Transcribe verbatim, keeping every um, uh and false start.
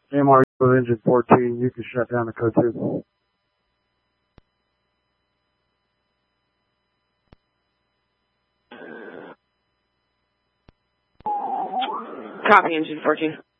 M R U with engine fourteen, you can shut down the code two. Copy, engine fourteen.